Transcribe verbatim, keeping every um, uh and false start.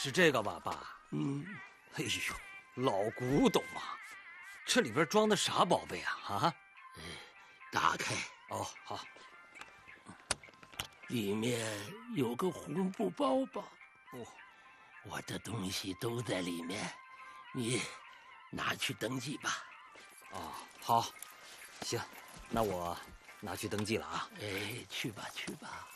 是这个吧，爸？ 嗯。 哎呦，老古董啊！这里边装的啥宝贝啊？啊？ 哎，打开。 哦，好。 里面有个红布包包。 哦， 我的东西都在里面，你拿去登记吧。 哦，好，行，那我拿去登记了啊。 哎，去吧，去吧。